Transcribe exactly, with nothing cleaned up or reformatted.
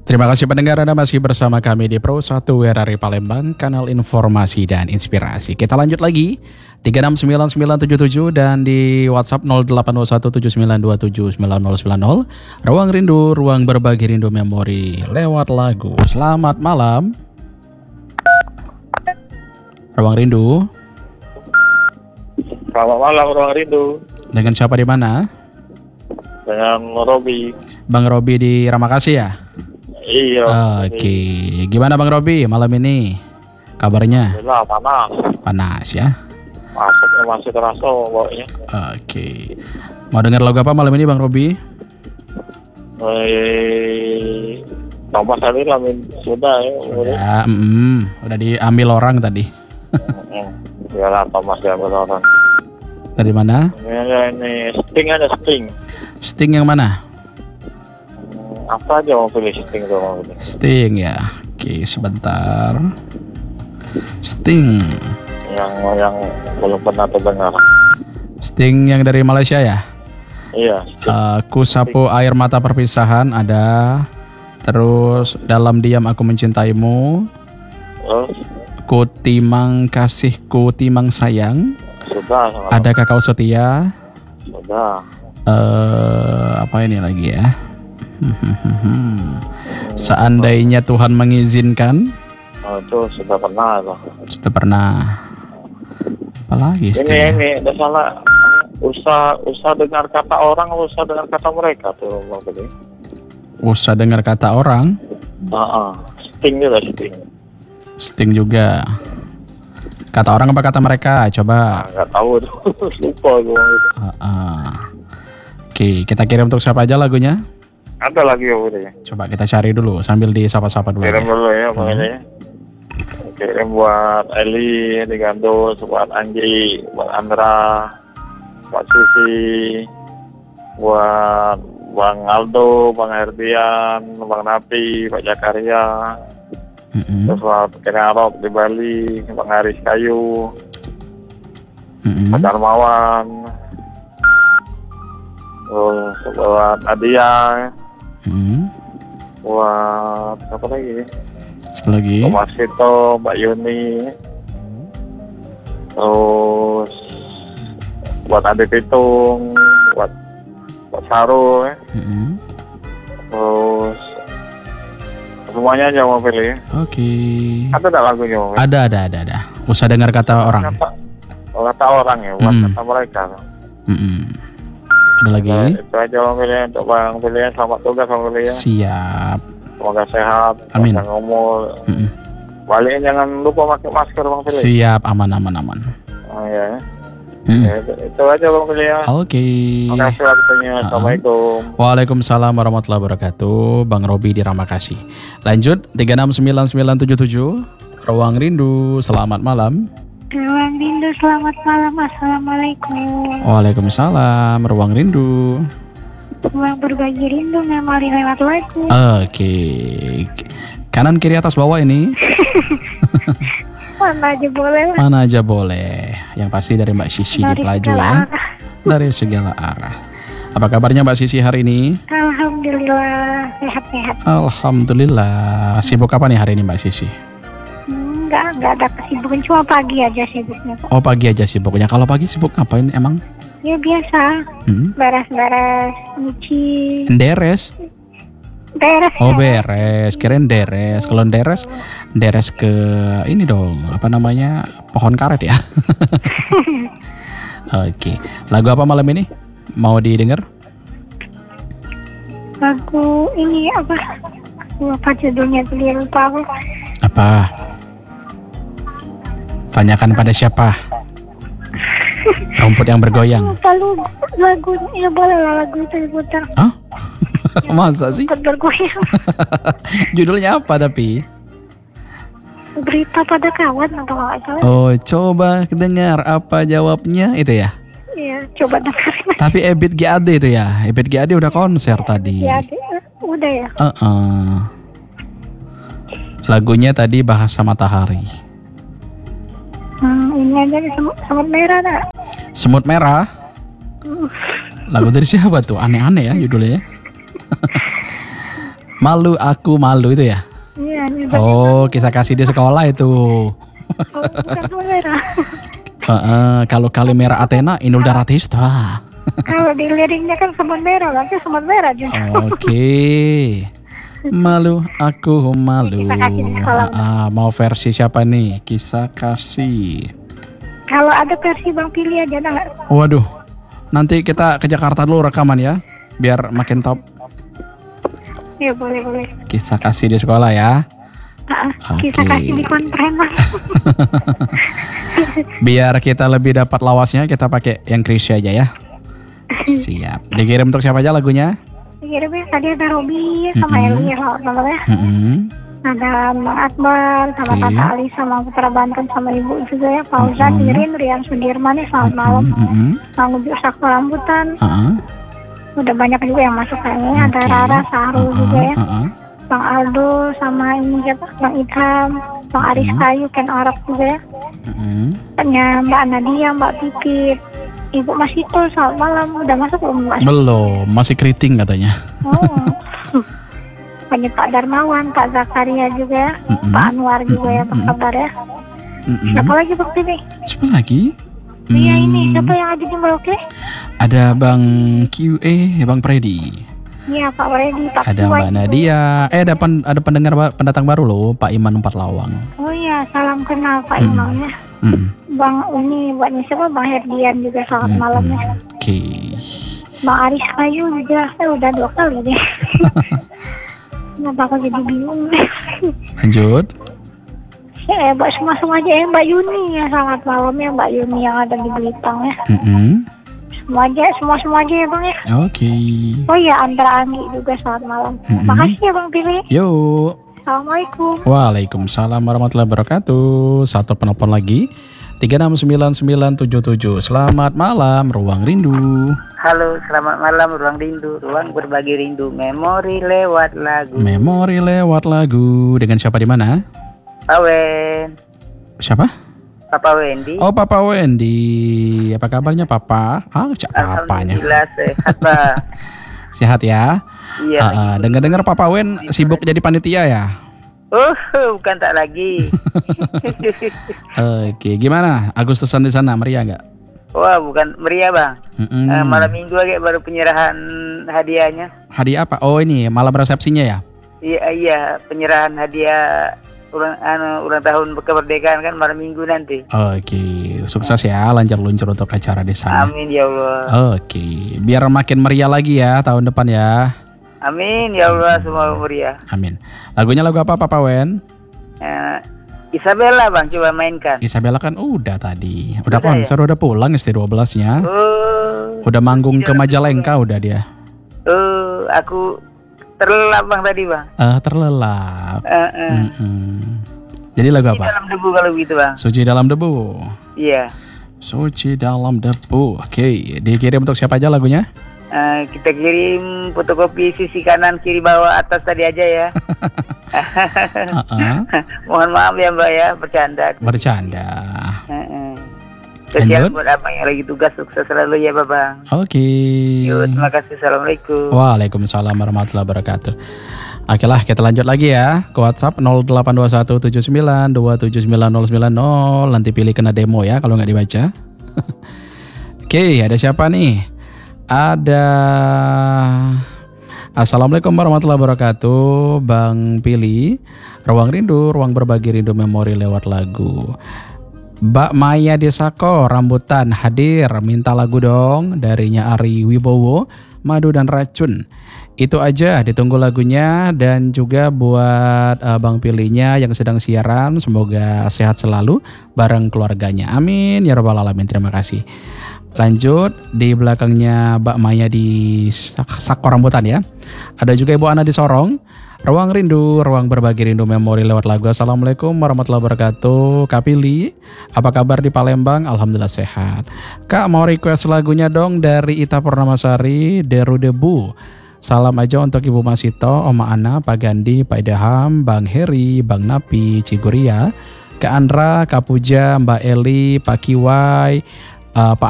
Terima kasih pendengar, Anda masih bersama kami di Pro satu W R R I Palembang, kanal informasi dan inspirasi. Kita lanjut lagi, tiga enam sembilan sembilan tujuh tujuh dan di WhatsApp nol delapan nol satu tujuh sembilan dua tujuh sembilan nol sembilan nol. Ruang rindu, ruang berbagi rindu memori lewat lagu. Selamat malam. Ruang rindu. Selamat malam, Ruang Rindu. Dengan siapa di mana? Dengan Robi. Bang Robi di Ramakasih ya? Iya. Oke, gimana Bang Robi malam ini? Kabarnya? Alhamdulillah, panas. Panas ya? Masuknya masih terasa baunya. Oke. Mau dengar lagu apa malam ini Bang Robi? Eh, Thomas tadi lamin sudah ya. Udah, mm, udah diambil orang tadi. Biarlah Thomas diambil orang. Dari mana? Ini, ini Sting ada Sting. Sting yang mana? Apa aja mau pilih Sting tuh mau pilih. Sting ya. Oke, sebentar. Sting. Yang yang belum pernah terdengar. Sting yang dari Malaysia ya? Iya. Sting. Aku sapu air mata perpisahan ada. Terus dalam diam aku mencintaimu. Terus Ku timang kasihku timang sayang. sudah. Adakah kau setia? Sudah. Eh apa ini lagi ya? Seandainya Tuhan mengizinkan. Oh, itu sudah pernah loh. Sudah pernah. Apalagi Ini istilahnya? ini udah salah. Usah usah dengar kata orang, usah dengar kata mereka tuh Bang Budi. Usah dengar kata orang. Ah, Sting juga Sting. Sting juga. Kata orang apa kata mereka? Coba. Ah, nggak tahu tuh. Lupa gue. Uh, uh. Oke, kita kirim untuk siapa aja lagunya? Ada lagi ya Budi. Coba kita cari dulu sambil disapa-sapa dulu. Kirim Ya. dulu ya makanya. Kirim buat Eli di Gandus, buat Anji, buat Andra, buat Susi, buat Bang Aldo, Bang Herdian, Bang Napi, Pak Jakaria, Mm-mm. terus buat Kena Arab di Bali, Bang Haris Kayu, Mm-mm. Pak Darmawan, terus buat Nadia, Mm-mm. buat apa lagi? Satu lagi. Thomas Vito, Mbak Yuni, terus buat Ade Pitung, buat buat Saru, ya. Mm-mm. Terus semuanya aja mau pilih. Oke. Ada tak lagunya mau pilih? Ada, ada, ada, ada. Usah dengar kata orang. Kata, oh, kata orang ya, bukan Mm. kata mereka. Mm-mm. Ada lagi? Nah, itu aja mau pilih untuk Bang pilih. Selamat tugas Bang pilih ya. Siap. Semoga sehat, Amin. panjang umur. Mm-mm. Baliknya jangan lupa pakai masker Bang pilih. Siap, aman, aman, aman. Oh ya. Mm. Ya, itu, itu aja Bang pilih ya. Oke. Terima kasih waktunya. Assalamualaikum. Waalaikumsalam warahmatullahi wabarakatuh. Bang Robi di Ramakasih. Lanjut tiga enam sembilan sembilan tujuh tujuh. Ruang Rindu. Selamat malam. Ruang Rindu, selamat malam. Assalamualaikum. Waalaikumsalam. Ruang Rindu. Ruang berbagi rindu memori lewat lagu. Oke. Kanan kiri atas bawah ini. Mana aja boleh lah. Mana aja boleh. Yang pasti dari Mbak Sisi di Dari Pelaju segala ya. arah. Dari segala arah. Apa kabarnya Mbak Sisi hari ini? Alhamdulillah sehat-sehat. Alhamdulillah. Sibuk apa nih hari ini Mbak Sisi? Enggak, enggak ada kesibukan, cuma pagi aja sibuknya Pak. Oh pagi aja sibuknya. Kalau pagi sibuk ngapain emang? Ya biasa, Hmm? beres-beres, nyuci, Deres. beres. Oh beres. Kirain deres. Kalau deres, deres ke ini dong. Apa namanya? Pohon karet ya. Oke. Lagu apa malam ini? Mau didengar? Lagu ini apa? Lupa judulnya tuh, dia lupa aku. Apa? Tanyakan pada siapa? Rumput yang bergoyang. Lupa lu lagu, ya boleh lah lagu itu diputar. Hah? Masa sih? Ikut bergoyang. Judulnya apa tapi? Berita pada kawan atau nggak salah. Oh, coba dengar apa jawabnya itu ya. Iya, coba dengerin. Tapi Ebit G A D itu ya. Ebit G A D udah konser tadi. Ya, ada- udah ya. Uh-uh. Lagunya tadi Bahasa Matahari. Hmm, ini aja nih semut, semut merah dah. Semut Merah. Lagu dari siapa tuh? Aneh-aneh ya judulnya. Malu aku malu itu ya? Iya, ini Oh, kisah kasih di sekolah itu. oh, bukan semut merah. Heeh, kalau Kalimera Athena Inul Daratista. Kalau di liriknya kan semut merah, berarti semut merah juga. Oke. Malu aku malu. Kisah kasih di sekolah. Ah, mau versi siapa nih? Kisah kasih. Kalau ada versi Bang pilih aja, ada nggak? Waduh. Nanti kita ke Jakarta dulu rekaman ya, biar makin top. Ya boleh boleh. Kisah kasih di sekolah ya. Ah, Oke. Kisah kasih di kontren Bang. Biar kita lebih dapat lawasnya, kita pakai yang Krisya aja ya. Siap. Dikirim untuk siapa aja lagunya? Kira ya tadi ada Robi sama Mm-mm. Eli selamat malam ya. Mm-mm. Ada Bang Akbar sama Oke. Tante Ali sama Putra Banten sama Ibu juga ya. Fauzan, Mm-mm. Irin, Rian Sudirman ya selamat malam. Mm-mm. Bang Ujuk Sakura Rambutan. Ah, Udah banyak juga yang masuk kayaknya. Ada oke. Rara, Sahrul Ah, juga ya. ah, ah. Bang Aldo sama ini siapa? Bang Idham, Bang Aris Mm-mm. Kayu, Ken Arab juga ya. Mm-mm. Tanya Mbak Nadia, Mbak Pipit, Ibu Mas Ito, selamat malam. Udah masuk belum Mas? Belum, masih keriting katanya. Oh. Banyak Pak Darmawan, Pak Zakaria juga ya. Mm-mm. Pak Anwar juga ya, apa Mm-mm. kabar ya? Mm-mm. Siapa lagi Bang Tini? Siapa lagi? Iya ini, Hmm, siapa yang ada di Merauke? Ada Bang Q A, Bang Freddy. Iya Pak Freddy, Pak Ada Kiwai Mbak juga. Nadia. Eh ada, pen- ada pendengar ba- pendatang baru loh, Pak Iman Empat Lawang. Oh iya, salam kenal Pak Hmm. Imam ya. Mm-mm. Bang Uni, buatnya siapa? Bang Herdian juga selamat Mm-mm. malam ya. Oke. Bang Aris Kayu juga, eh udah dua kali deh. Kenapa aku jadi bingung deh. Lanjut. Ya, Mbak semua semua aja ya, Mbak Yuni ya, selamat malam ya Mbak Yuni yang ada di Belitung ya. Mm-mm. Semua aja, semua semua aja ya Bang ya. Oke. Oh iya, Andra Anggi juga selamat malam. Mm-mm. Makasih ya Bang Pilih. Yuk. Assalamualaikum. Waalaikumsalam warahmatullahi wabarakatuh. Satu penelpon lagi. tiga enam sembilan sembilan tujuh tujuh. Selamat malam, Ruang Rindu. Halo, selamat malam Ruang Rindu, ruang berbagi rindu, memori lewat lagu. Memori lewat lagu. Dengan siapa di mana? Pak Wen, Siapa? Papa Wendy. Oh, Papa Wendy. Apa kabarnya Papa? Ah, cak papanya. Alhamdulillah sehat Pak. Sehat ya? Iya. Ah, ah. Dengar-dengar Papa Wen sibuk jadi panitia ya? Oh, bukan tak lagi. Oke, gimana? Agustusan di sana meriah nggak? Wah, bukan meriah Bang. Mm-mm. Eh, malam minggu lagi baru penyerahan hadiahnya. Hadiah apa? Oh ini malam resepsinya ya? Iya, iya, penyerahan hadiah ulang, anu, ulang tahun kemerdekaan kan malam minggu nanti. Oke, sukses ya, lancar luncur untuk acara di sana. Amin ya Allah. Oke, biar makin meriah lagi ya tahun depan ya. Amin ya Allah, semua meriah. Amin. Lagunya lagu apa Papa Wen? Eh, Isabella Bang, coba mainkan. Isabella kan udah tadi. Udah Udah konser, udah pulang S T dua belas-nya. Oh, Udah manggung ke Majalengka udah dia. oh, aku terlelap Bang tadi Bang. Eh terlelap. Eh, eh. Mm-mm. Jadi lagu Di apa? dalam debu kalau begitu Bang. Suci dalam debu. Iya. Suci dalam debu. Oke, dikirim untuk siapa aja lagunya? Eh, kita kirim fotokopi sisi kanan, kiri, bawah, atas tadi aja ya. Uh-uh. Mohon maaf ya Mbak ya, bercanda. Bercanda. Eh, eh. Spesial Lanjut. buat abang yang lagi tugas, sukses selalu ya Babang. Oke. Yuk, terima kasih. Assalamualaikum. Waalaikumsalam warahmatullahi wabarakatuh. Oke lah, kita lanjut lagi ya ke WhatsApp nol delapan dua satu tujuh sembilan dua tujuh sembilan nol sembilan nol. Nanti pilih kena demo ya kalau nggak dibaca. Oke, ada siapa nih? Ada Assalamualaikum warahmatullahi wabarakatuh. Bang Pili, Ruang Rindu, ruang berbagi rindu memori lewat lagu. Mbak Maya Desako, Rambutan hadir, minta lagu dong. Darinya Ari Wibowo, Madu dan Racun. Itu aja, ditunggu lagunya. Dan juga buat uh, Bang Pilinya yang sedang siaran, semoga sehat selalu bareng keluarganya. Amin ya rabbal alamin. Terima kasih. Lanjut, di belakangnya Mbak Maya di Sak- Sako Rambutan ya. Ada juga Ibu Ana di Sorong. Ruang Rindu, ruang berbagi rindu memori lewat lagu. Assalamualaikum warahmatullahi wabarakatuh. Kak Pili, apa kabar di Palembang? Alhamdulillah sehat. Kak mau request lagunya dong dari Ita Purnamasari, Deru Debu. Salam aja untuk Ibu Masito, Oma Ana, Pak Gandhi, Pak Idaham, Bang Heri, Bang Napi, Ciguria, Kak Andra, Kak Puja, Mbak Eli, Pak Kiwai, uh, Pak